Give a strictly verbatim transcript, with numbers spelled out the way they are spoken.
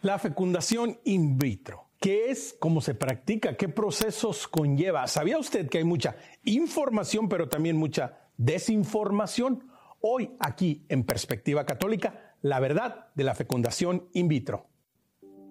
La fecundación in vitro. ¿Qué es? ¿Cómo se practica? ¿Qué procesos conlleva? ¿Sabía usted que hay mucha información, pero también mucha desinformación? Hoy, aquí en Perspectiva Católica, la verdad de la fecundación in vitro.